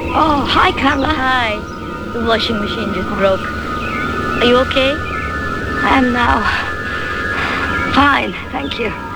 Oh, hi, Carla. Hi. The washing machine just broke. Are you okay? I am now. Fine, thank you.